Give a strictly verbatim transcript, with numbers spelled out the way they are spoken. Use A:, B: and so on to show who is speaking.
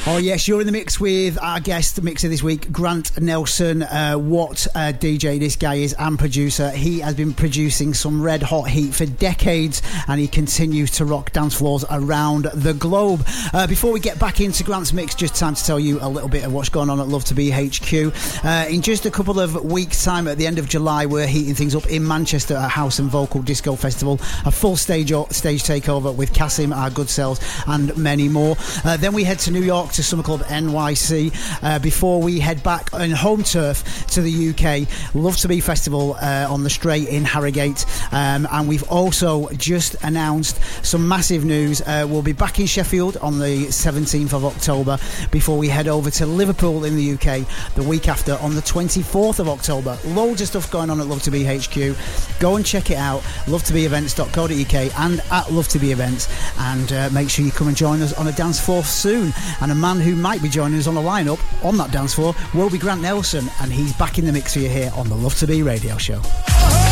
A: Oh yes, you're in the mix with our guest mixer this week, Grant Nelson. Uh, what a D J this guy is and producer. He has been producing some red hot heat for decades, and he continues to rock dance floors around the globe. Uh, before we get back into Grant's mix, just time to tell you a little bit of what's going on at Love to Be H Q. Uh, in just a couple of weeks' time, at the end of July, we're heating things up in Manchester at House and Vocal Disco Festival. A full stage stage takeover with Kasim, our good selves, and many more. Uh, then we head to New York to Summer Club N Y C uh, before we head back on home turf to the U K. Love to Be Festival uh, on the Straight in Harrogate. Um, and we've also just announced some massive news. Uh, we'll be back in Sheffield on the seventeenth of October before we head over to Liverpool in the U K the week after on the twenty-fourth of October. Loads of stuff going on at Love to Be H Q. Go and check it out, love to be events dot co dot U K and at Love to Be Events, and uh, make sure you come and join us on a dance floor soon. And a man who might be joining us on the lineup on that dance floor will be Grant Nelson, and he's back in the mix for you here on the Love to Be radio show.